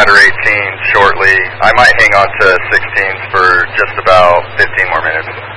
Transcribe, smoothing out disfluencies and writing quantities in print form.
better 18s shortly. I might hang on to 16s for just about 15 more minutes.